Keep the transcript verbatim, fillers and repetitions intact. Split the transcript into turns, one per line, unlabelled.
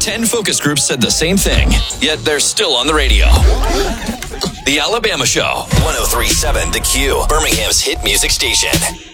ten focus groups said the same thing, yet they're still on the radio. The Alabama Show, one oh three point seven The Q, Birmingham's hit music station.